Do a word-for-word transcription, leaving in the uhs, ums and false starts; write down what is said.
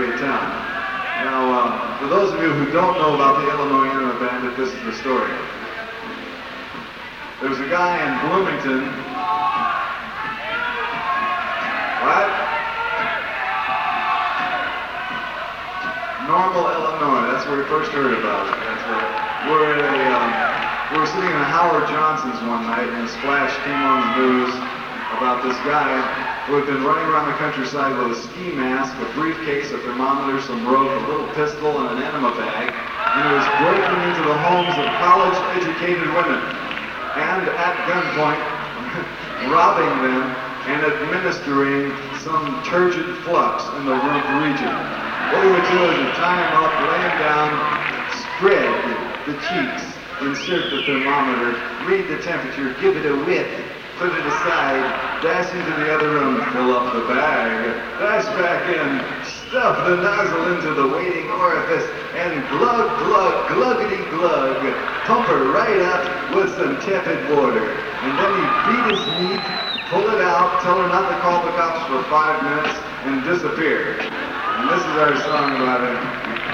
great town. Now, uh, for those of you who don't know about the Illinois Enema Bandit, this is the story. There was a guy in Bloomington, right? Normal, Illinois. That's where we first heard about it. That's where we're at a. Um, we were sitting in a Howard Johnson's one night, and a splash came on the news about this guy who had been running around the countryside with a ski mask, a briefcase, a thermometer, some rope, a little pistol, and an enema bag, and he was breaking into the homes of college-educated women, and at gunpoint, robbing them and administering some turgid flux in the rump region. What he would do is he'd tie him up, lay him down, spread the cheeks, insert the thermometer, read the temperature, give it a whiff, put it aside, dash into the other room, fill up the bag, dash back in, stuff the nozzle into the waiting orifice, and glug, glug, gluggity glug, pump her right up with some tepid water. And then he'd beat his meat, pull it out, tell her not to call the cops for five minutes, and disappear. And this is our song about it.